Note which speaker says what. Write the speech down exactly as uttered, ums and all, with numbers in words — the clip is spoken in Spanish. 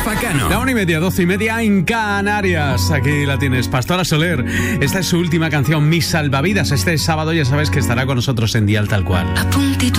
Speaker 1: Rafa Cano.
Speaker 2: La una y media, doce y media en Canarias. Aquí la tienes, Pastora Soler. Esta es su última canción, Mis Salvavidas. Este sábado ya sabes que estará con nosotros en Dial Tal Cual.